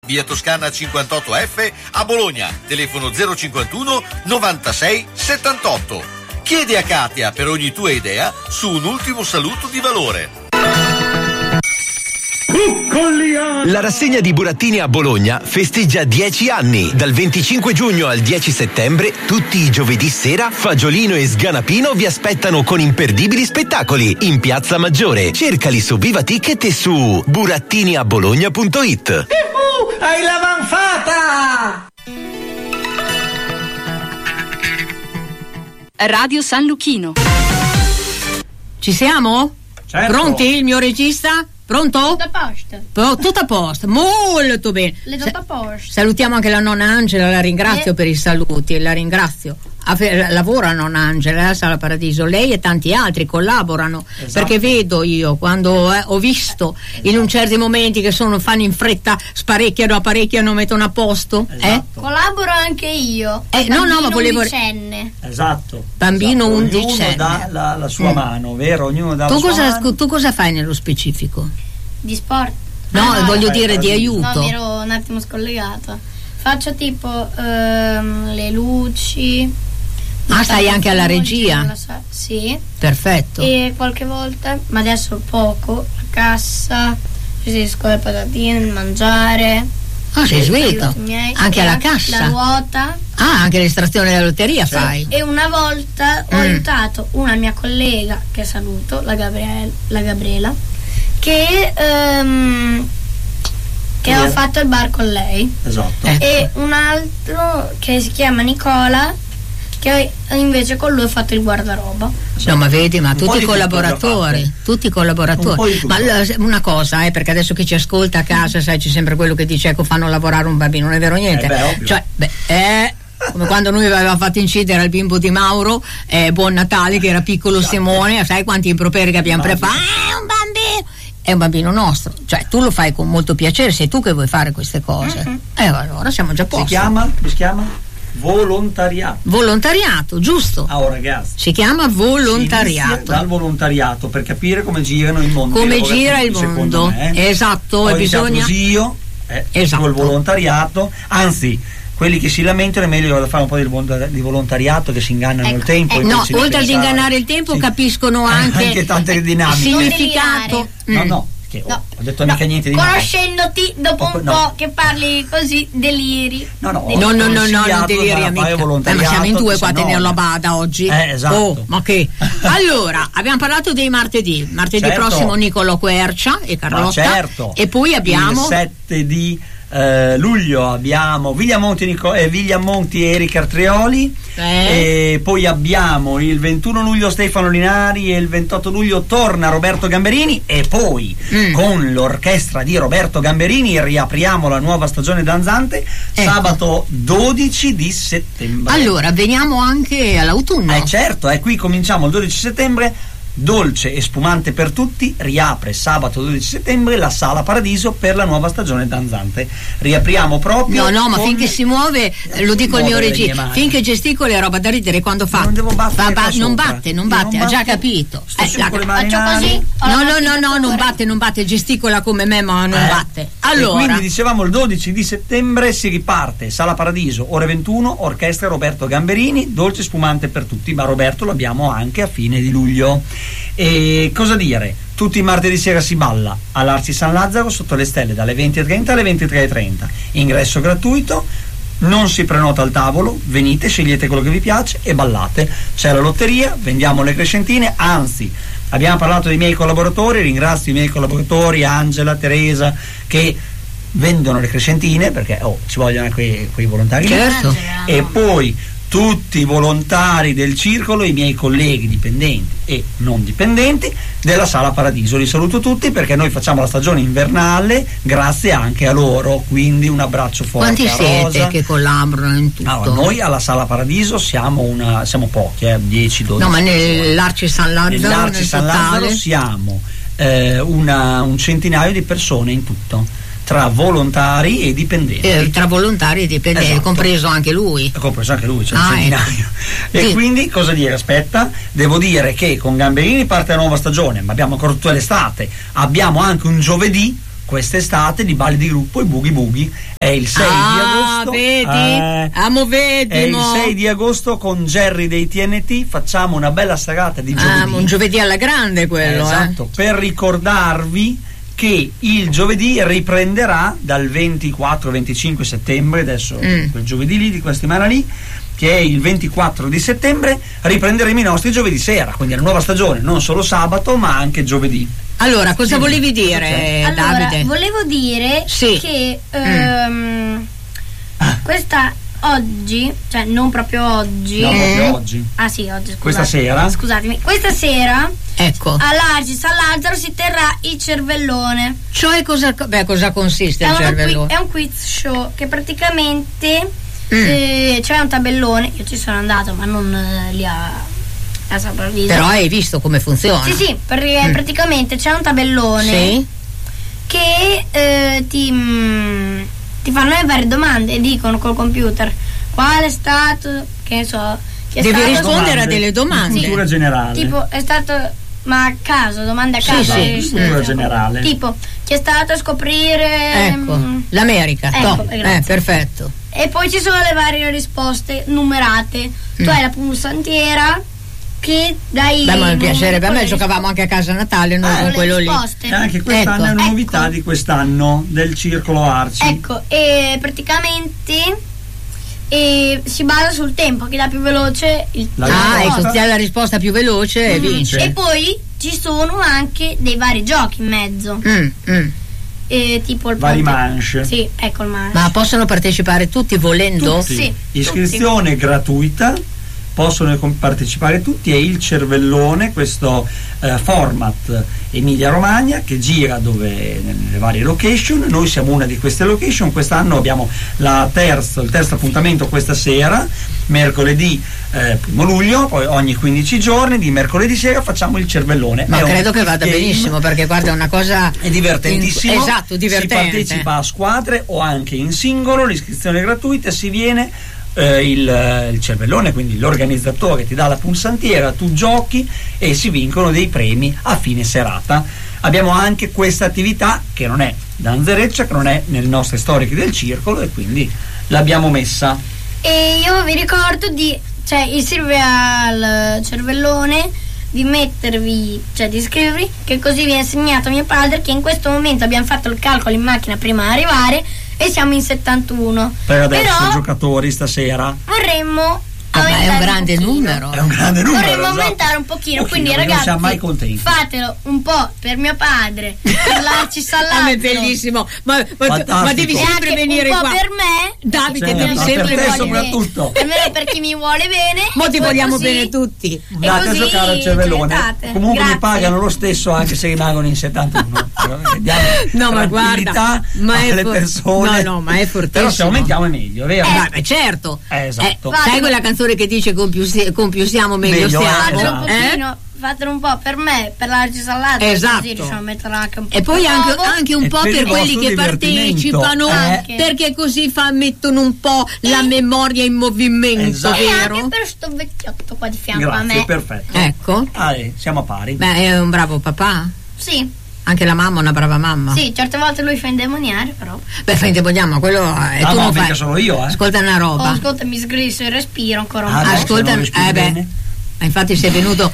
via Toscana 58F a Bologna, telefono 051 96 78. Chiedi a Katia per ogni tua idea su un ultimo saluto di valore. La rassegna di burattini a Bologna festeggia 10 anni. Dal 25 giugno al 10 settembre, tutti i giovedì sera, Fagiolino e Sganapino vi aspettano con imperdibili spettacoli in Piazza Maggiore. Cercali su Viva Ticket e su burattiniabologna.it. Hai la manfata! Radio San Luchino. Ci siamo? Certo. Pronti, il mio regista? Pronto? Tutto a posto. Tutto a posto, molto bene. Tutto a posto. Salutiamo anche la nonna Angela, la ringrazio per i saluti, la ringrazio. Lavora nonna Angela alla Sala Paradiso, lei e tanti altri collaborano, perché vedo io quando ho visto in un certi momenti che fanno in fretta, sparecchiano, apparecchiano, mettono a posto. Collaboro anche io. No, ma volevo. Undicenne. Esatto. Bambino undicenne. Ognuno dà la sua mano, vero? Ognuno dà la sua mano. Tu cosa fai nello specifico? Di sport? No, voglio dire di aiuto. No, mi ero un attimo scollegata. Faccio tipo le luci. Stai anche alla regia? Sì. Perfetto. E qualche volta, ma adesso poco, la cassa, gestisco le patatine, il mangiare. Sei sveglio? Anche alla cassa? La ruota. Anche l'estrazione della lotteria fai? E una volta ho aiutato una mia collega, che saluto, la Gabriela, che ho fatto il bar con lei. Esatto. E un altro che si chiama Nicola, che invece con lui ho fatto il guardaroba. No, ma vedi, ma tutti collaboratori. Ma una cosa, perché adesso chi ci ascolta a casa, sai, c'è sempre quello che dice ecco fanno lavorare un bambino, non è vero niente. Come quando noi avevamo fatto incidere al bimbo di Mauro, Buon Natale, che era piccolo Simone, sai quanti improperi che abbiamo preparato? Un bambino! È un bambino nostro, cioè tu lo fai con molto piacere, sei tu che vuoi fare queste cose. Allora siamo già a posto. Si chiama? Volontariato, giusto? Ragazzi, si chiama volontariato. Si dal volontariato per capire come girano il mondo. Come gira il mondo, esatto. Poi e bisogna. Col volontariato, anzi, quelli che si lamentano è meglio fare un po' di volontariato, che si ingannano il tempo. No, oltre ad ingannare il tempo, capiscono anche tante dinamiche. Il significato. No. Ho detto mica niente di male. Conoscendoti dopo un po' che parli così deliri. No, non deliri mica. Ma siamo in due qua a tenerlo a bada oggi. Esatto. Ma che? Allora, abbiamo parlato dei martedì prossimo Niccolò Quercia e Carlotta. E poi abbiamo il 7 di luglio abbiamo Vigliamonti e Eric Artrioli, e poi abbiamo il 21 luglio Stefano Linari, e il 28 luglio torna Roberto Gamberini, e poi con l'orchestra di Roberto Gamberini riapriamo la nuova stagione danzante sabato 12 di settembre. Allora veniamo anche all'autunno. Certo, qui cominciamo il 12 settembre. Dolce e spumante per tutti riapre sabato 12 settembre la Sala Paradiso per la nuova stagione danzante. Riapriamo proprio. No, ma finché si muove, lo dico il mio regista, finché gesticoli è roba da ridere quando fa. Non devo battere non batte, ha già capito. Faccio così? No, non batte, gesticola come me, ma non batte. Allora. E quindi dicevamo il 12 di settembre si riparte, Sala Paradiso, ore 21, orchestra Roberto Gamberini, dolce e spumante per tutti, ma Roberto lo abbiamo anche a fine di luglio. E cosa dire? Tutti i martedì sera si balla all'Arci San Lazzaro sotto le stelle dalle 20:30 alle 23:30. Ingresso gratuito, non si prenota al tavolo, venite, scegliete quello che vi piace e ballate. C'è la lotteria, vendiamo le crescentine, anzi abbiamo parlato dei miei collaboratori, ringrazio i miei collaboratori Angela, Teresa, che vendono le crescentine perché ci vogliono quei volontari. Certo. E poi tutti i volontari del circolo, i miei colleghi dipendenti e non dipendenti della Sala Paradiso, li saluto tutti perché noi facciamo la stagione invernale grazie anche a loro, quindi un abbraccio forte. Quanti siete che collaborano in tutto? Allora, noi alla Sala Paradiso siamo pochi, 10-12. No, ma nell'Arci San Lazzaro siamo un centinaio di persone in tutto, tra volontari e dipendenti. Esatto. Compreso anche lui. C'è un centinaio. E quindi cosa dire? Aspetta, devo dire che con Gamberini parte la nuova stagione, ma abbiamo ancora tutta l'estate. Abbiamo anche un giovedì quest'estate di balli di gruppo, i Boogie Boogie. È il 6 di agosto. Vedi? È il 6 di agosto con Jerry dei TNT. Facciamo una bella serata di giovedì. Un giovedì alla grande quello. Esatto, per ricordarvi che il giovedì riprenderà dal 24-25 settembre, adesso quel giovedì lì, di quella settimana lì, che è il 24 di settembre, riprenderemo i nostri giovedì sera, quindi la nuova stagione, non solo sabato ma anche giovedì. Allora, cosa volevi dire, Davide? Volevo dire che questa oggi, cioè non proprio oggi. No, proprio oggi. Ah sì, oggi, scusate. Questa sera? Scusatemi, questa sera, ecco, all'Arci San Lazzaro si terrà il cervellone. Cioè cosa consiste il cervellone? È un quiz show che praticamente c'è un tabellone, io ci sono andato ma non li ha sopravviso. Però hai visto come funziona? Sì, perché praticamente c'è un tabellone che ti fanno le varie domande e dicono col computer qual è stato, che ne so, devi rispondere a delle domande. Cultura generale. Tipo è stato, ma a caso, domande a caso. Cultura generale. Tipo chi è stato a scoprire l'America. Perfetto. E poi ci sono le varie risposte numerate. Tu hai la pulsantiera che dai. Beh, ma mi piacerebbe, a me giocavamo anche a casa a Natale noi con quello risposte. Lì. Anche quest'anno è una novità di quest'anno del Circolo Arci. Ecco, e praticamente si basa sul tempo, chi dà più veloce chi ha la risposta più veloce vince. E poi ci sono anche dei vari giochi in mezzo. Tipo il vari manche. Sì, ecco il manche. Ma possono partecipare tutti volendo? Tutti. Sì, iscrizione gratuita, possono partecipare tutti. È il cervellone, questo format Emilia Romagna che gira nelle varie location. Noi siamo una di queste location. Quest'anno abbiamo il terzo appuntamento questa sera, mercoledì 1 luglio, poi ogni 15 giorni di mercoledì sera facciamo il cervellone. Ma credo che vada benissimo, perché guarda, è una cosa è divertentissimo. Esatto, divertente. Si partecipa a squadre o anche in singolo, l'iscrizione è gratuita, si viene il cervellone, quindi l'organizzatore ti dà la pulsantiera, tu giochi e si vincono dei premi a fine serata. Abbiamo anche questa attività che non è danzereccia, che non è nelle nostre storiche del circolo, e quindi l'abbiamo messa. E io vi ricordo di serve al cervellone di mettervi, di iscrivervi, che così viene segnato a mio padre che in questo momento abbiamo fatto il calcolo in macchina prima di arrivare e siamo in 71. Per adesso giocatori stasera vorremmo è un grande numero. È un grande numero. Vorremmo aumentare un pochino, quindi ragazzi, non siamo mai contenti. Fatelo un po' per mio padre, per l'Arci San Lazzaro. È bellissimo. Ma devi sempre venire un po' qua. Per me, Davide, devi sempre per te soprattutto. Almeno per chi mi vuole bene. Ma ti vogliamo bene tutti. Andate a giocare al cervellone. Comunque mi pagano lo stesso anche se rimangono in 71. No, ma guarda, ma è alle persone. No, ma è fortissimo. Però se aumentiamo è meglio, vero? Certo. Esatto. Sai quella canzone che dice con più siamo meglio siamo? Fatelo un po' per me, per l'Arci San Lazzaro, esatto. Così riusciamo a metterla anche un po'. E poi anche un po' per quelli che partecipano, perché così mettono un po' la memoria in movimento, vero? E anche per sto vecchiotto qua di fianco. Grazie, a me. Perfetto. Ecco. Siamo a pari. Beh, è un bravo papà. Sì. Anche la mamma è una brava mamma. Sì, certe volte lui fa indemoniare, però. Fa indemoniare, ma quello è tu non fai. Sono io, Ascolta una roba. Ascolta, mi sgrisso il respiro ancora un po'. Ascolta, infatti sei venuto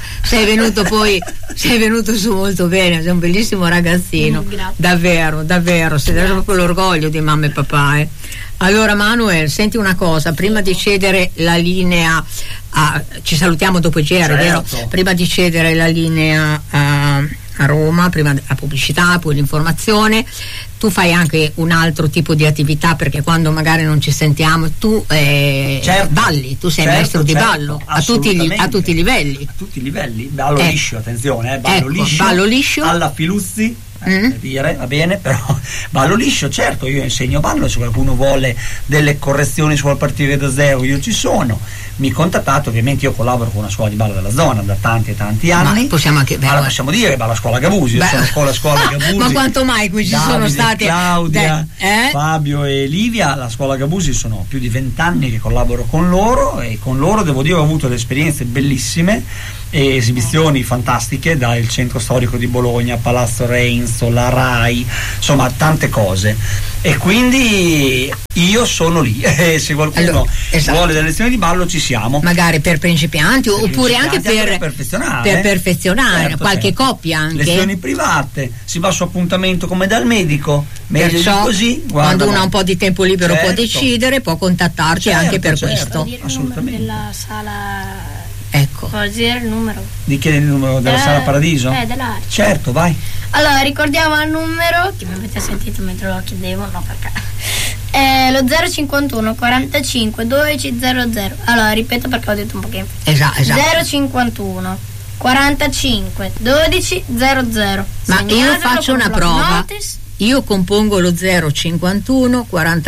su molto bene, sei un bellissimo ragazzino. Davvero, sei proprio l'orgoglio di mamma e papà. Allora Manuel, senti una cosa, prima di cedere la linea ci salutiamo dopo Jerry, vero? Prima di cedere la linea a Roma, prima la pubblicità, poi l'informazione, tu fai anche un altro tipo di attività, perché quando magari non ci sentiamo tu balli, tu sei maestro di ballo a tutti i livelli. A tutti i livelli, ballo liscio, attenzione, ballo liscio alla Filuzzi. Dire, va bene, però ballo liscio, certo, io insegno ballo, se qualcuno vuole delle correzioni su vuol partire da zero, io ci sono, mi contattate, ovviamente io collaboro con una scuola di ballo della zona da tanti e tanti anni. Ma possiamo anche possiamo dire, la scuola Gabusi, io sono scuola Gabusi. Ma quanto mai qui ci sono state Claudia, Fabio e Livia, la scuola Gabusi, sono più di 20 anni che collaboro con loro, e con loro devo dire ho avuto delle esperienze bellissime. esibizioni fantastiche dal centro storico di Bologna, Palazzo Renzo, la Rai, insomma tante cose, e quindi io sono lì se qualcuno vuole delle lezioni di ballo ci siamo, magari per principianti oppure anche per perfezionare certo, qualche coppia anche. Lezioni private, si va su appuntamento come dal medico, meglio di così, quando uno ha un po' di tempo libero può decidere, può contattarci anche per questo. Assolutamente. Della sala, ecco. Può dire il numero? Di che il numero della Sala Paradiso? Dell'Arci. Certo, vai. Allora, ricordiamo il numero che mi avete sentito mentre lo chiedevo, no perché lo 051 45 12 00. Allora, ripeto perché ho detto un pochino. Esatto. 051 45 12 00. Ma io faccio una prova. Io compongo lo 051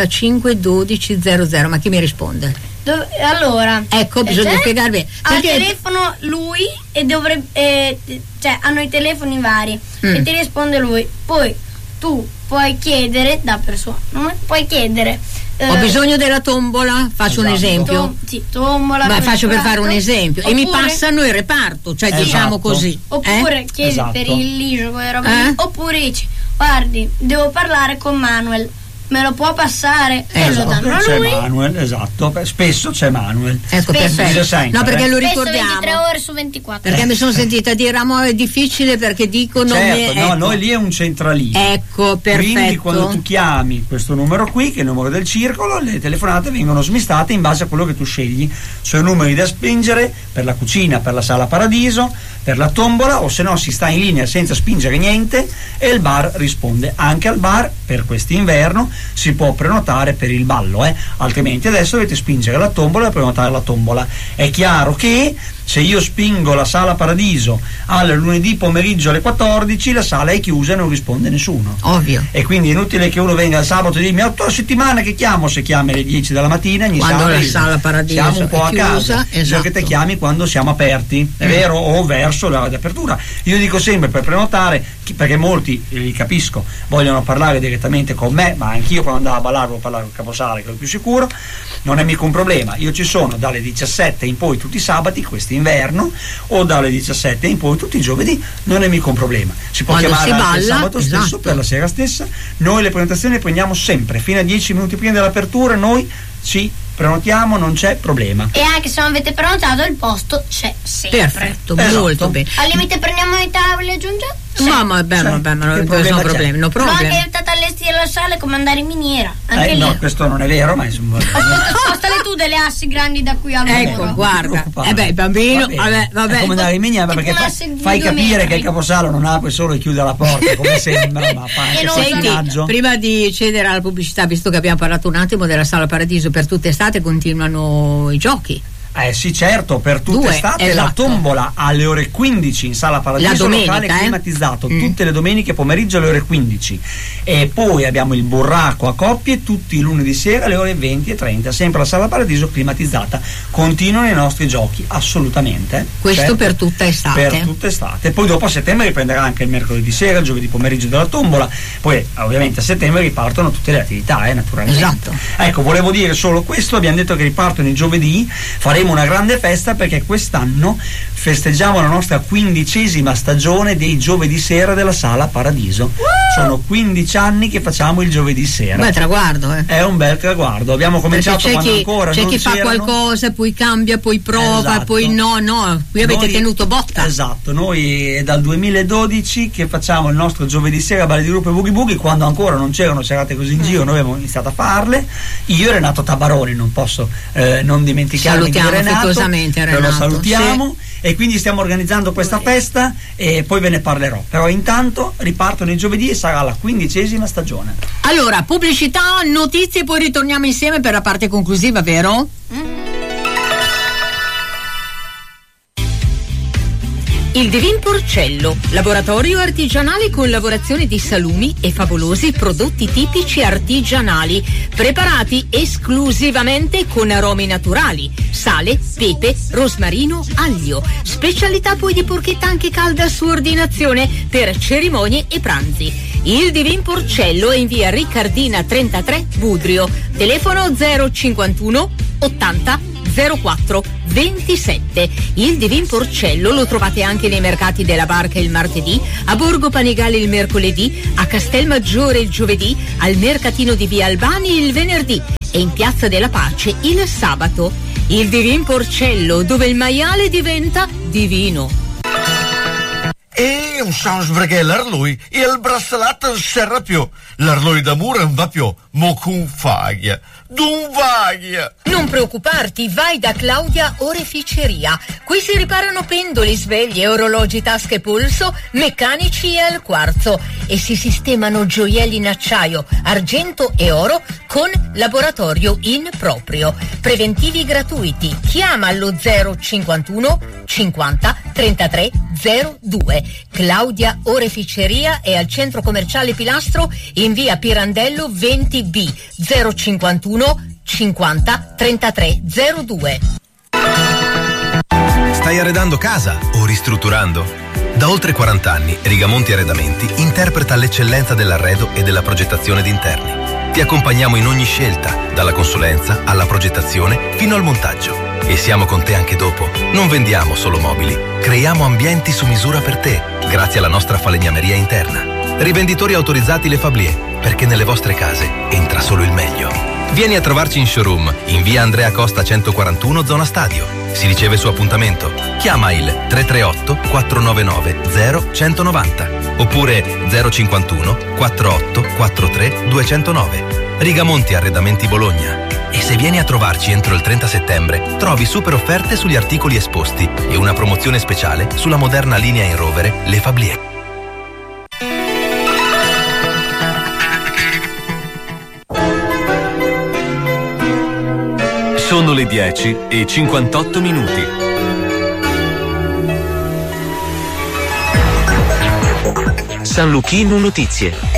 45 12 00, ma chi mi risponde? Allora, ecco, bisogna spiegarvi. Al telefono lui e dovrebbe, cioè hanno i telefoni vari e ti risponde lui. Poi tu puoi chiedere da persona, puoi chiedere. Ho bisogno della tombola, faccio un esempio. Tombola. Ma faccio per fare un esempio. Oppure, e mi passano il reparto, cioè diciamo così. Oppure chiedi per il ligio, oppure dici, guardi, devo parlare con Manuel. Me lo può passare? E lo danno a lui. C'è Manuel, esatto. Spesso c'è Manuel. Ecco, perfetto. No, perché lo ricordiamo. 23 ore su 24. Perché mi sono sentita dire, è difficile perché dicono. Certo, ecco. Noi lì è un centralino. Ecco, perfetto. Quindi quando tu chiami questo numero qui, che è il numero del circolo, le telefonate vengono smistate in base a quello che tu scegli. Sono numeri da spingere per la cucina, per la Sala Paradiso, per la tombola, o se no si sta in linea senza spingere niente e il bar risponde. Anche al bar, per quest'inverno, si può prenotare per il ballo, altrimenti adesso dovete spingere la tombola e prenotare la tombola. È chiaro che se io spingo la Sala Paradiso al lunedì pomeriggio alle 14, la sala è chiusa e non risponde nessuno. Ovvio. E quindi è inutile che uno venga il sabato e dica: 8 a settimana che chiamo, se chiami alle 10 della mattina quando la Sala Paradiso siamo un po' a casa, esatto. Che te chiami quando siamo aperti, è vero, o verso l'ora di apertura. Io dico sempre, per prenotare, perché molti, li capisco, vogliono parlare direttamente con me, ma anch'io quando andavo a ballare volevo parlare con il caposala, che è il più sicuro, non è mica un problema. Io ci sono dalle 17 in poi tutti i sabati, quest'inverno, o dalle 17 in poi tutti i giovedì, non è mica un problema. Si può quando chiamare anche il sabato esatto. stesso, per la sera stessa. Noi le prenotazioni le prendiamo sempre fino a 10 minuti prima dell'apertura, noi ci prenotiamo, non c'è problema. E anche se non avete prenotato, il posto c'è sempre. Perfetto, molto bene. Al limite prendiamo i tavoli e aggiungiamo. No, ma non sono problemi. No anche aiutato allestire la sala come andare in miniera. Anche lì. No, questo non è vero, ma insomma. Spostale tu delle assi grandi da qui al ecco, guarda. Il bambino, vabbè. È come andare in miniera, perché fai capire che il caposala non apre solo e chiude la porta, come sembra, ma fa anche Senti, prima di cedere alla pubblicità, visto che abbiamo parlato un attimo della Sala Paradiso, per tutta estate continuano i giochi. Sì, certo, per tutta estate esatto. La tombola alle ore 15 in Sala Paradiso, la domenica, locale climatizzato, tutte le domeniche pomeriggio alle ore 15, e poi abbiamo il burraco a coppie tutti i lunedì sera alle ore 20:30, sempre la Sala Paradiso climatizzata. Continuano i nostri giochi, assolutamente. Questo certo, per tutta estate. Per tutta estate. Poi dopo a settembre riprenderà anche il mercoledì sera, il giovedì pomeriggio della tombola, poi ovviamente a settembre ripartono tutte le attività, naturalmente. Esatto. Ecco, volevo dire solo questo, abbiamo detto che ripartono i giovedì, faremo una grande festa perché quest'anno festeggiamo la nostra 15ª stagione dei giovedì sera della Sala Paradiso. Sono 15 anni che facciamo il giovedì sera. Bel traguardo, È un bel traguardo. Abbiamo cominciato quando ancora c'è non chi c'erano. Fa qualcosa, poi cambia, poi prova, esatto. Poi no, qui avete tenuto botta. Esatto, noi è dal 2012 che facciamo il nostro giovedì sera balli di gruppo e boogie boogie, quando ancora non c'erano serate così in giro, noi abbiamo iniziato a farle. Io e Renato Tabaroni, non posso non dimenticarmi Salutiamo di Renato, affettuosamente Renato. Lo salutiamo, sì. E quindi stiamo organizzando questa festa e poi ve ne parlerò. Però intanto ripartono i giovedì e sarà la 15ª stagione. Allora, pubblicità, notizie, poi ritorniamo insieme per la parte conclusiva, vero? Il Divin Porcello, laboratorio artigianale con lavorazione di salumi e favolosi prodotti tipici artigianali, preparati esclusivamente con aromi naturali, sale, pepe, rosmarino, aglio. Specialità poi di porchetta anche calda su ordinazione per cerimonie e pranzi. Il Divin Porcello è in via Riccardina 33, Budrio. Telefono 051 80 04 27. Il Divin Porcello lo trovate anche nei mercati della Barca il martedì, a Borgo Panigale il mercoledì, a Castelmaggiore il giovedì, al mercatino di Via Albani il venerdì e in Piazza della Pace il sabato. Il Divin Porcello, dove il maiale diventa divino. E non so perché l'arlui e il braccialetto non serve più. L'arlui d'amore non va più, mo con faglia. D'un vaglia. Non preoccuparti, vai da Claudia Oreficeria. Qui si riparano pendoli, sveglie, orologi, tasche, polso, meccanici e al quarzo. E si sistemano gioielli in acciaio, argento e oro con laboratorio in proprio. Preventivi gratuiti. Chiama allo 051 50 33 02. Claudia Oreficeria è al centro commerciale Pilastro in via Pirandello 20B 051 50 33 02. Stai arredando casa o ristrutturando? Da oltre 40 anni Rigamonti Arredamenti interpreta l'eccellenza dell'arredo e della progettazione d'interni. Ti accompagniamo in ogni scelta, dalla consulenza alla progettazione fino al montaggio. E siamo con te anche dopo. Non vendiamo solo mobili, creiamo ambienti su misura per te, grazie alla nostra falegnameria interna. Rivenditori autorizzati Le Fablier, perché nelle vostre case entra solo il meglio. Vieni a trovarci in showroom, in via Andrea Costa 141, zona Stadio. Si riceve su appuntamento. Chiama il 338 499 0190 oppure 051 48 43 209. Rigamonti Arredamenti Bologna. E se vieni a trovarci entro il 30 settembre, trovi super offerte sugli articoli esposti e una promozione speciale sulla moderna linea in rovere Le Fablier. Sono le 10:58. San Luchino Notizie.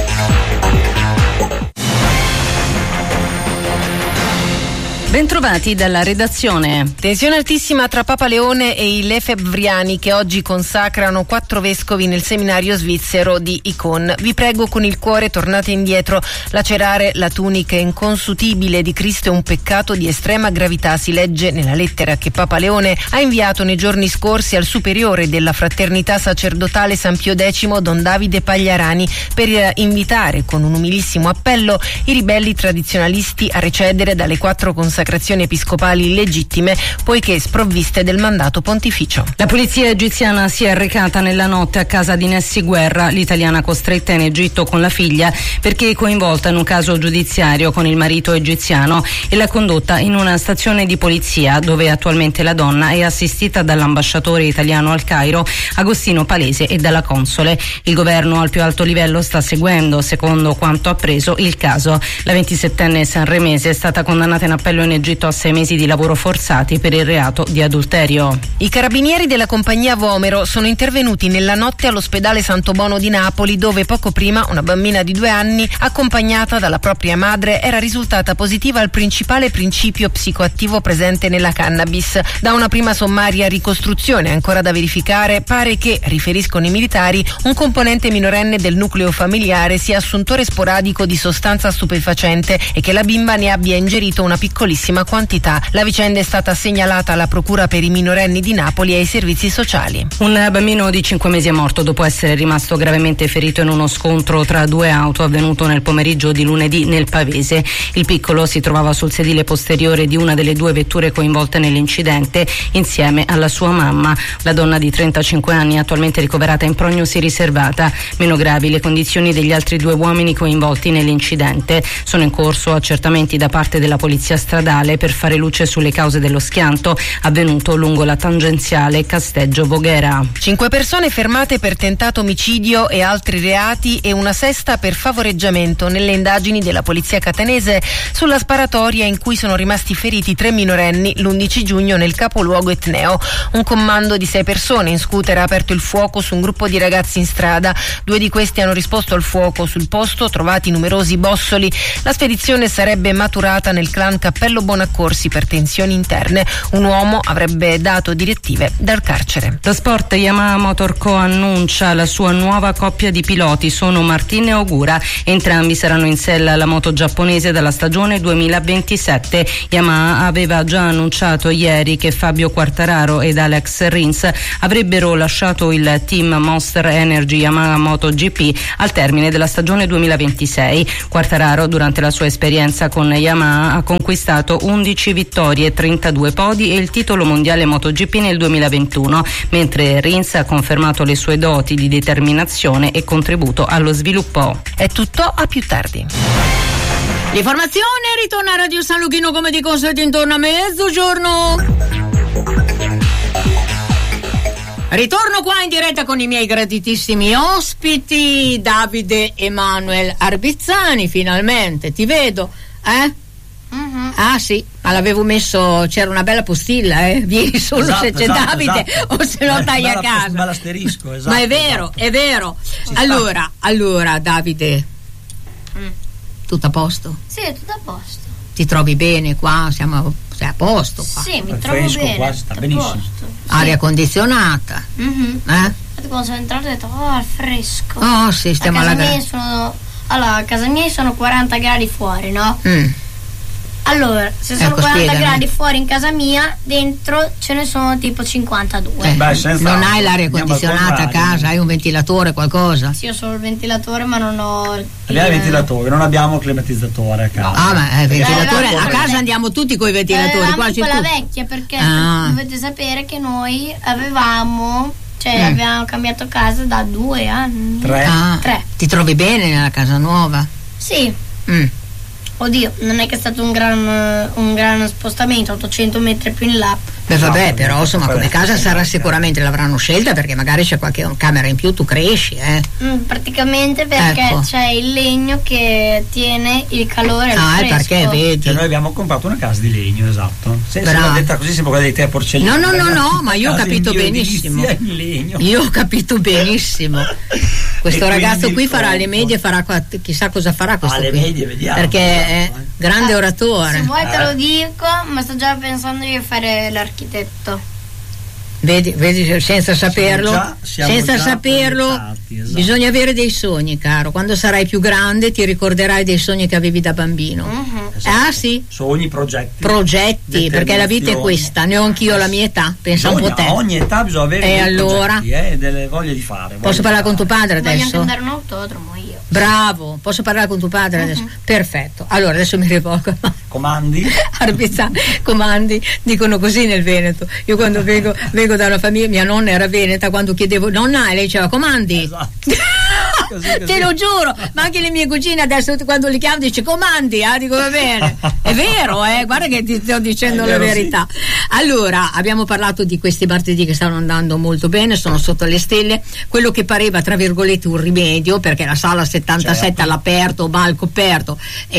Bentrovati dalla redazione. Tensione altissima tra Papa Leone e i lefebvriani che oggi consacrano 4 vescovi nel seminario svizzero di Icon. Vi prego con il cuore, tornate indietro. Lacerare la tunica inconsutibile di Cristo è un peccato di estrema gravità, si legge nella lettera che Papa Leone ha inviato nei giorni scorsi al superiore della fraternità sacerdotale San Pio X, Don Davide Pagliarani, per invitare con un umilissimo appello i ribelli tradizionalisti a recedere dalle 4 consacrazioni episcopali illegittime, poiché sprovviste del mandato pontificio. La polizia egiziana si è recata nella notte a casa di Nessi Guerra, l'italiana costretta in Egitto con la figlia perché è coinvolta in un caso giudiziario con il marito egiziano, e l'ha condotta in una stazione di polizia dove attualmente la donna è assistita dall'ambasciatore italiano al Cairo, Agostino Palese, e dalla console. Il governo al più alto livello sta seguendo, secondo quanto appreso, il caso. La 27enne sanremese è stata condannata in appello in Egitto a 6 mesi di lavoro forzati per il reato di adulterio. I carabinieri della compagnia Vomero sono intervenuti nella notte all'ospedale Santo Bono di Napoli, dove poco prima una bambina di 2 anni, accompagnata dalla propria madre, era risultata positiva al principale principio psicoattivo presente nella cannabis. Da una prima sommaria ricostruzione ancora da verificare, pare che, riferiscono i militari, un componente minorenne del nucleo familiare sia assuntore sporadico di sostanza stupefacente e che la bimba ne abbia ingerito una piccolissima quantità. La vicenda è stata segnalata alla Procura per i minorenni di Napoli e ai servizi sociali. Un bambino di 5 mesi è morto dopo essere rimasto gravemente ferito in uno scontro tra 2 auto avvenuto nel pomeriggio di lunedì nel Pavese. Il piccolo si trovava sul sedile posteriore di una delle 2 vetture coinvolte nell'incidente insieme alla sua mamma. La donna di 35 anni è attualmente ricoverata in prognosi riservata. Meno gravi le condizioni degli altri 2 uomini coinvolti nell'incidente. Sono in corso accertamenti da parte della polizia stradale per fare luce sulle cause dello schianto avvenuto lungo la tangenziale Casteggio-Voghera. 5 persone fermate per tentato omicidio e altri reati e una 6ª per favoreggiamento nelle indagini della polizia catanese sulla sparatoria in cui sono rimasti feriti 3 minorenni l'11 giugno nel capoluogo etneo. Un commando di 6 persone in scooter ha aperto il fuoco su un gruppo di ragazzi in strada. 2 di questi hanno risposto al fuoco. Sul posto trovati numerosi bossoli. La spedizione sarebbe maturata nel clan Cappello Carlo Bonaccorsi per tensioni interne. Un uomo avrebbe dato direttive dal carcere. Lo sport, Yamaha Motor Co. annuncia la sua nuova coppia di piloti, sono Martin e Ogura. Entrambi saranno in sella alla moto giapponese dalla stagione 2027. Yamaha aveva già annunciato ieri che Fabio Quartararo ed Alex Rins avrebbero lasciato il team Monster Energy Yamaha MotoGP al termine della stagione 2026. Quartararo, durante la sua esperienza con Yamaha, ha conquistato 11 vittorie, 32 podi e il titolo mondiale MotoGP nel 2021, mentre Rins ha confermato le sue doti di determinazione e contributo allo sviluppo. È tutto, a più tardi. L'informazione ritorna a Radio San Luchino come di consueto intorno a mezzogiorno. Ritorno qua in diretta con i miei graditissimi ospiti, Davide Emanuel Arbizzani. Finalmente ti vedo, eh? Uh-huh. Ah sì, ma l'avevo messo, c'era una bella postilla, vieni solo se c'è Davide, o se no dai a casa. Ma l'asterisco, esatto. Ma è vero, è vero. Allora Davide, tutto a posto? Sì, è tutto a posto. Ti trovi bene qua? Sei a posto qua? Sì, mi trovo bene. Qua sta benissimo. Aria condizionata. Quando sono entrato ho detto, è fresco. Oh sì, stiamo alla a casa mia sono 40 gradi fuori, no? Allora, se sono 40 gradi fuori in casa mia, dentro ce ne sono tipo 52. Non hai l'aria condizionata a casa? Hai un ventilatore, qualcosa? Sì, io ho solo il ventilatore, ma non ho... Abbiamo il ventilatore, non abbiamo il climatizzatore a casa. Ah, ma il ventilatore a casa andiamo tutti con i ventilatori. Quella vecchia, perché dovete sapere che noi avevamo cambiato casa da 2 anni. 3. Ti trovi bene nella casa nuova? Sì. Oddio, non è che è stato un gran spostamento, 800 metri più in là. Beh vabbè, però insomma come casa sarà sicuramente, l'avranno scelta perché magari c'è qualche camera in più, tu cresci, praticamente perché c'è il legno che tiene il calore al fresco. Perché vedi? Cioè noi abbiamo comprato una casa di legno, esatto. Se l'ho detta così sembra quella dei te porcellini. No, ma io ho capito benissimo. Io ho capito benissimo. Questo ragazzo qui farà le medie, farà chissà cosa farà questo qui. Le medie, vediamo. Perché è grande oratore. Se vuoi te lo dico, ma sto già pensando di fare l'architetto. Vedi, senza saperlo, esatto. Bisogna avere dei sogni, caro. Quando sarai più grande ti ricorderai dei sogni che avevi da bambino. Esatto. Ah sì? Sogni, progetti, perché la vita è questa, ne ho anch'io la mia età, pensa un po' te. A ogni età bisogna avere dei progetti, delle voglie di fare. Posso parlare con tuo padre adesso? Voglio anche andare a un autodromo io. Bravo, posso parlare con tuo padre adesso? Perfetto, allora adesso mi rivolgo. Comandi? Comandi, dicono così nel Veneto. Io quando vengo da una famiglia, mia nonna era veneta, quando chiedevo nonna, e lei diceva comandi. Esatto. Così. Te lo giuro, ma anche le mie cugine adesso quando li chiamo dice comandi, dico va bene. È vero, guarda che ti sto dicendo la verità. Sì. Allora, abbiamo parlato di questi martedì che stanno andando molto bene, sono sotto le stelle, quello che pareva tra virgolette un rimedio, perché la sala 77 all'aperto, bar coperto,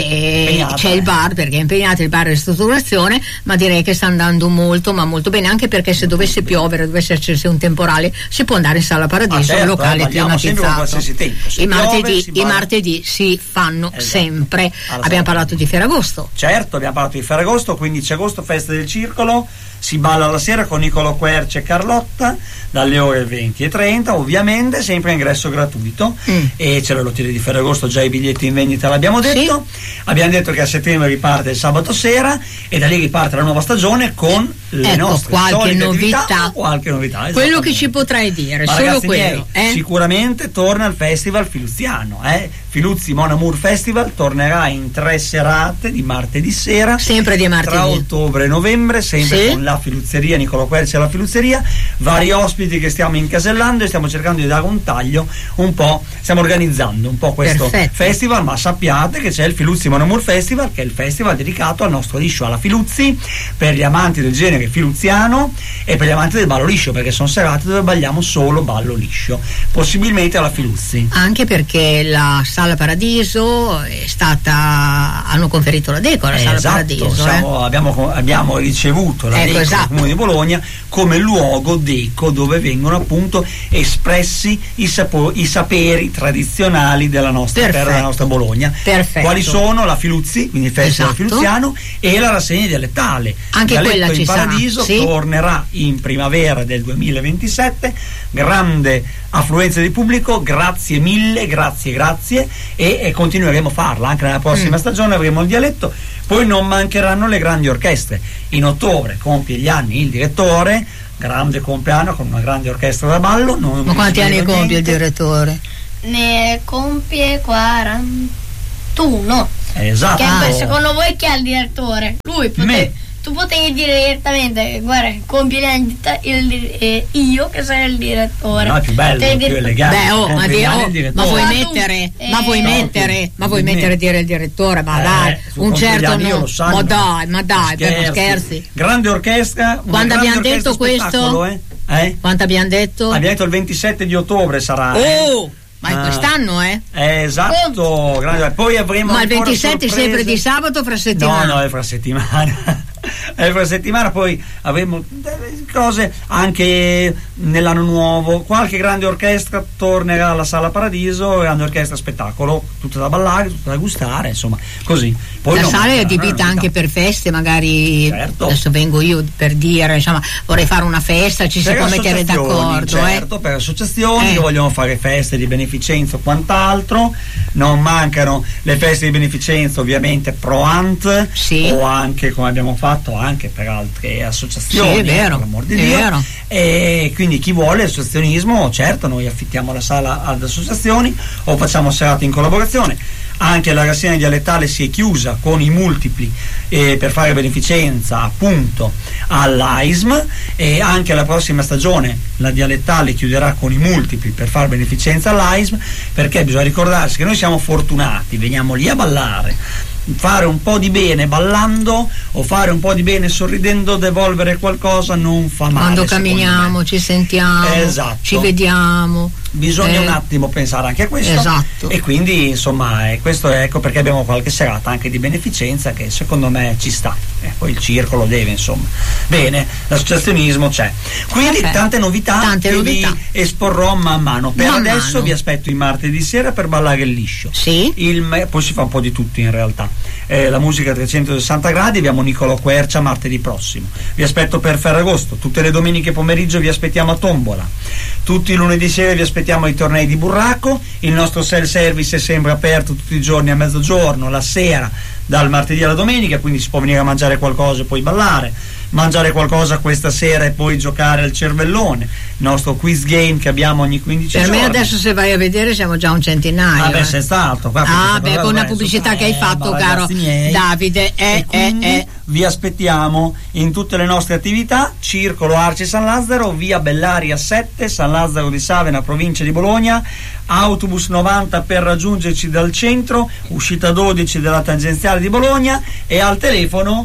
c'è il bar perché è impegnato, il bar in ristrutturazione, ma direi che sta andando molto ma molto bene, anche perché se dovesse piovere, dovesse esserci un temporale, si può andare in sala Paradiso, un locale climatizzato. I martedì si fanno sempre. Abbiamo parlato di Ferragosto. Certo, abbiamo parlato di Ferragosto, 15 agosto, festa del circolo, si balla la sera con Niccolò Quercia e Carlotta dalle ore 20:30, ovviamente sempre ingresso gratuito, e c'è la lotteria di Ferragosto, già i biglietti in vendita l'abbiamo detto. Abbiamo detto che a settembre riparte il sabato sera e da lì riparte la nuova stagione con le nostre qualche novità. Qualche novità, quello che ci potrai dire, ma solo ragazzi quello. Sicuramente torna il Festival Filuziano, Filuzzi Mon Amour Festival tornerà in 3 serate di martedì sera, sempre di martedì, tra ottobre e novembre, sempre con la Filuzzeria, Niccolò Quercia e la Filuzzeria, vari ospiti che stiamo incasellando e stiamo cercando di dare un taglio un po', stiamo organizzando un po' questo festival, ma sappiate che c'è il Filuzzi Mon Amour Festival, che è il festival dedicato al nostro liscio, alla Filuzzi, per gli amanti del genere filuziano e per gli amanti del ballo liscio, perché sono serate dove balliamo solo ballo liscio, possibilmente alla Filuzzi, anche perché la Sala Paradiso hanno conferito la deco alla Sala Paradiso. Abbiamo ricevuto la deco del Comune di Bologna come luogo deco dove vengono appunto espressi i saperi tradizionali della nostra terra, della nostra Bologna. Perfetto. Quali sono? La Filuzzi, quindi il Festival Filuziano, e la rassegna dialettale. Anche quella ci in Paradiso sarà, tornerà in primavera del 2027, grande affluenza di pubblico, grazie mille, grazie, e continueremo a farla anche nella prossima stagione. Avremo il dialetto, poi non mancheranno le grandi orchestre. In ottobre compie gli anni il direttore, grande compleanno con una grande orchestra da ballo. Ma quanti anni compie il direttore? Ne compie 41. Esatto. Che secondo voi chi è il direttore? Lui tu potevi dire direttamente, guarda, compie gli anni io che sei il direttore. No, è più bello, più elegante. Ma vuoi mettere dire il direttore? Ma dai, un certo no. Ma dai, scherzi. Grande orchestra. Quando abbiamo detto questo? Quanto abbiamo detto? Abbiamo detto il 27 di ottobre sarà. Ma è quest'anno, esatto, grande. Poi avremo. Ma il 27 sempre di sabato, fra settimana? No, è fra settimana. Fra settimana poi avremo cose anche nell'anno nuovo. Qualche grande orchestra tornerà alla Sala Paradiso, grande orchestra spettacolo, tutta da ballare, tutta da gustare, insomma, così. Poi la sala è adibita anche per feste, magari. Certo. Adesso vengo io per dire, insomma, vorrei fare una festa, ci si può mettere d'accordo. Certo, per associazioni che vogliono fare feste di beneficenza o quant'altro. Non mancano le feste di beneficenza, ovviamente pro ant, o anche come abbiamo fatto anche per altre associazioni. Sì, è vero, per l'amor di Dio. E quindi chi vuole associazionismo, certo, noi affittiamo la sala ad associazioni o facciamo serate in collaborazione. Anche la rassegna dialettale si è chiusa con i multipli per fare beneficenza appunto all'AISM, e anche la prossima stagione la dialettale chiuderà con i multipli per fare beneficenza all'AISM, perché bisogna ricordarsi che noi siamo fortunati, veniamo lì a ballare. Fare un po' di bene ballando o fare un po' di bene sorridendo, devolvere qualcosa non fa male. Quando camminiamo, ci sentiamo, ci vediamo. Bisogna un attimo pensare anche a questo. Esatto. E quindi insomma questo ecco perché abbiamo qualche serata anche di beneficenza che secondo me ci sta. Poi il circolo deve, insomma. Bene, l'associazionismo c'è. Quindi tante novità che vi esporrò man mano. Per adesso vi aspetto il martedì sera per ballare il liscio. Sì. Poi si fa un po' di tutto in realtà. La musica a 360 gradi, abbiamo Niccolò Quercia martedì prossimo. Vi aspetto per Ferragosto, tutte le domeniche pomeriggio vi aspettiamo a Tombola, tutti i lunedì sera vi aspettiamo ai tornei di burraco. Il nostro self service è sempre aperto tutti i giorni a mezzogiorno, la sera, dal martedì alla domenica, quindi si può venire a mangiare qualcosa e poi ballare, mangiare qualcosa questa sera e poi giocare al cervellone, il nostro quiz game che abbiamo ogni 15 giorni. Per me adesso, se vai a vedere, siamo già un centinaio. Sei stato qua, con la pubblicità che hai fatto, caro Davide. Quindi vi aspettiamo in tutte le nostre attività. Circolo Arci San Lazzaro, via Bellaria 7, San Lazzaro di Savena, provincia di Bologna. Autobus 90 per raggiungerci dal centro, uscita 12 della tangenziale di Bologna, e al telefono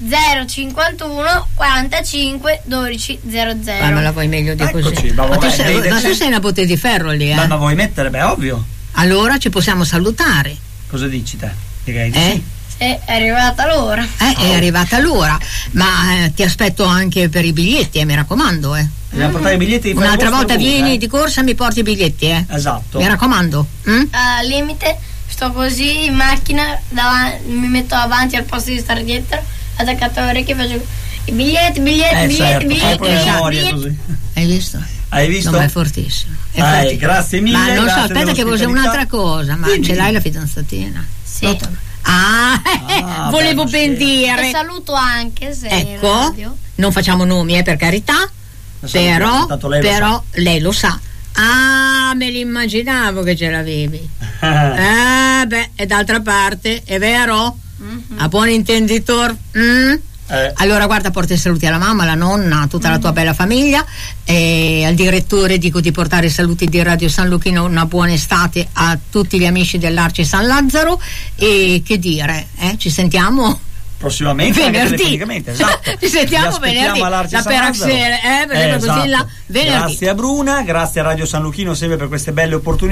051 45 12 00. Ma la vuoi meglio di così? Eccoci, ma tu sei una botte di ferro lì, Ma vuoi mettere? Beh, ovvio. Allora ci possiamo salutare. Cosa dici te? Direi di sì. È arrivata l'ora. È arrivata l'ora. Ma ti aspetto anche per i biglietti, mi raccomando, Dobbiamo portare i biglietti. Un'altra volta vieni di corsa, mi porti i biglietti, Esatto. Mi raccomando. Al limite sto così in macchina, mi metto avanti al posto di stare dietro, attaccato alle orecchie, faccio i biglietti. Hai visto? Hai visto? No, è fortissimo. Grazie mille. Ma non so, aspetta che volevo un'altra cosa. Ma ce l'hai la fidanzatina? Sì. Volevo ben dire. E saluto anche se ecco, non facciamo nomi, per carità. Però lei lo sa. Me l'immaginavo che ce l'avevi. E d'altra parte, è vero? A buon intenditor. Allora guarda, porta i saluti alla mamma, alla nonna, a tutta la tua bella famiglia, e al direttore dico di portare i saluti di Radio San Luchino, una buona estate a tutti gli amici dell'Arci San Lazzaro, e che dire, ci sentiamo prossimamente venerdì. Esatto. Ci sentiamo venerdì la venerdì. Grazie a Bruna, grazie a Radio San Luchino sempre per queste belle opportunità.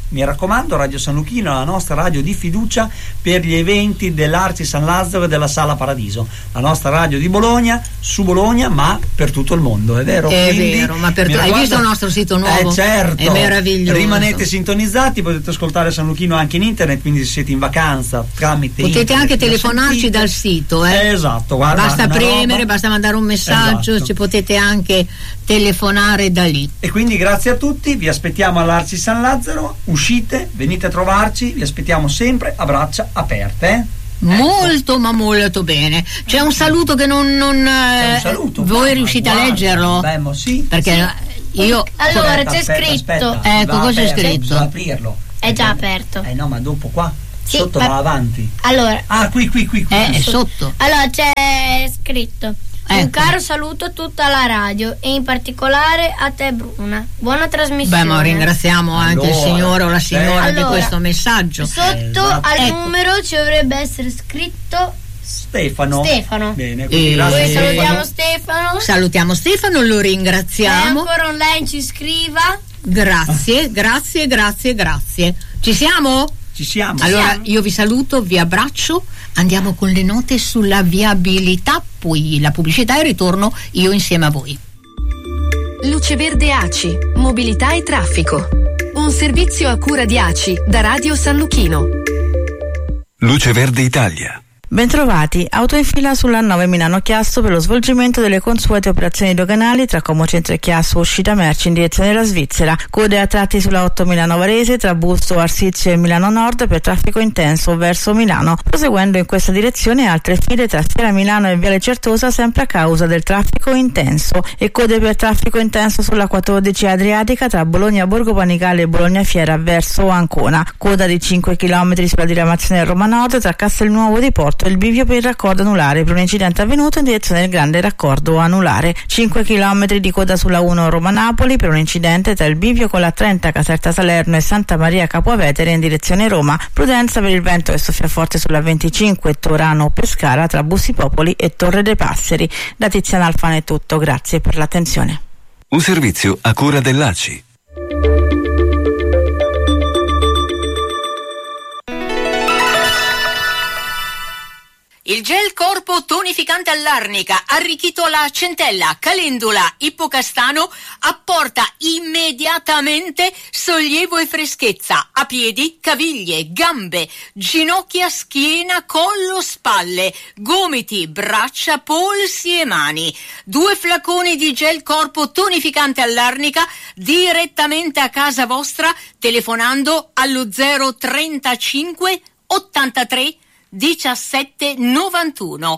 mi raccomando, Radio San Luchino è la nostra radio di fiducia per gli eventi dell'Arci San Lazzaro e della Sala Paradiso, la nostra radio di Bologna, su Bologna, ma per tutto il mondo, è vero? È vero, ma per hai visto il nostro sito nuovo? Certo, è meraviglioso. Rimanete sintonizzati, potete ascoltare San Luchino anche in internet, quindi se siete in vacanza tramite potete internet, anche telefonarci dal sito, esatto, guarda, basta premere, basta mandare un messaggio, esatto. Ci potete anche telefonare da lì. E quindi grazie a tutti, vi aspettiamo all'Arci San Lazzaro, uscite, venite a trovarci, vi aspettiamo sempre a braccia aperte. Molto ma molto bene. C'è un saluto che non un saluto, voi riuscite a leggerlo? Beh, sì, perché sì. Io allora c'è scritto, ecco cosa c'è scritto, bisogna aprirlo, è già aperto, no, ma dopo qua sì, sotto va avanti, allora qui è sotto, allora c'è scritto un ecco. caro saluto a tutta la radio e in particolare a te Bruna, buona trasmissione. Beh, ma ringraziamo anche il signore o la signora di questo messaggio. Sotto al numero ci dovrebbe essere scritto Stefano. Bene, noi salutiamo Stefano. Salutiamo Stefano, lo ringraziamo. Se ancora online ci scriva. Grazie. Ci siamo? Ci siamo. Allora io vi saluto, vi abbraccio, andiamo con le note sulla viabilità, poi la pubblicità e ritorno io insieme a voi. Luce Verde ACI, mobilità e traffico. Un servizio a cura di ACI da Radio San Luchino. Luce Verde Italia. Bentrovati, auto in fila sulla 9 Milano-Chiasso per lo svolgimento delle consuete operazioni doganali tra Como Centro e Chiasso, uscita merci in direzione della Svizzera. Code a tratti sulla 8 Milano-Varese tra Busto, Arsizio e Milano Nord per traffico intenso verso Milano. Proseguendo in questa direzione altre file tra Fiera Milano e Viale Certosa sempre a causa del traffico intenso, e code per traffico intenso sulla 14 Adriatica tra Bologna Borgo Panigale e Bologna Fiera verso Ancona. Coda di 5 km sulla diramazione Roma Nord tra Castelnuovo di Porto e il bivio per il raccordo anulare per un incidente avvenuto in direzione del grande raccordo anulare. 5 km di coda sulla 1 Roma-Napoli per un incidente tra il bivio con la 30 Caserta Salerno e Santa Maria Capovetere in direzione Roma. Prudenza per il vento che soffia forte sulla 25 Torano-Pescara tra Bussi Popoli e Torre dei Passeri. Da Tiziana Alfano è tutto, grazie per l'attenzione. Un servizio a cura dell'ACI. Il gel corpo tonificante all'arnica, arricchito alla centella, calendula, ippocastano, apporta immediatamente sollievo e freschezza a piedi, caviglie, gambe, ginocchia, schiena, collo, spalle, gomiti, braccia, polsi e mani. 2 flaconi di gel corpo tonificante all'arnica direttamente a casa vostra telefonando allo 035 83 17 91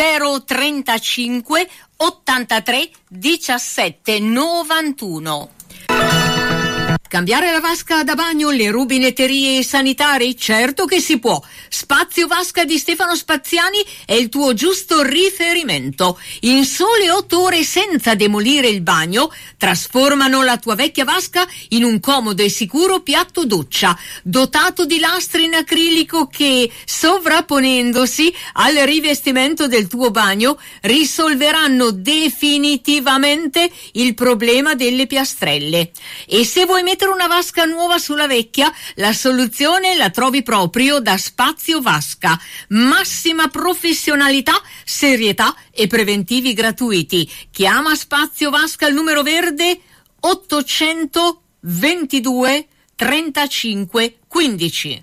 035 83 17 91. Cambiare la vasca da bagno, le rubinetterie sanitarie? Certo che si può. Spazio Vasca di Stefano Spaziani è il tuo giusto riferimento. In sole 8 ore, senza demolire il bagno, trasformano la tua vecchia vasca in un comodo e sicuro piatto doccia, dotato di lastre in acrilico che, sovrapponendosi al rivestimento del tuo bagno, risolveranno definitivamente il problema delle piastrelle. E se vuoi mettere una vasca nuova sulla vecchia, la soluzione la trovi proprio da Spazio Vasca. Massima professionalità, serietà e preventivi gratuiti. Chiama Spazio Vasca al numero verde 822 35 15.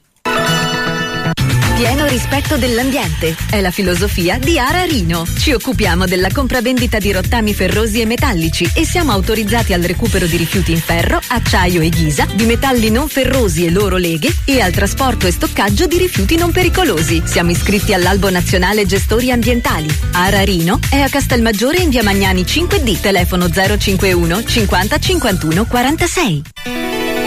Pieno rispetto dell'ambiente è la filosofia di Ara Rino. Ci occupiamo della compravendita di rottami ferrosi e metallici e siamo autorizzati al recupero di rifiuti in ferro, acciaio e ghisa, di metalli non ferrosi e loro leghe e al trasporto e stoccaggio di rifiuti non pericolosi. Siamo iscritti all'Albo Nazionale Gestori Ambientali. Ara Rino è a Castelmaggiore in via Magnani 5D, telefono 051 50 51 46.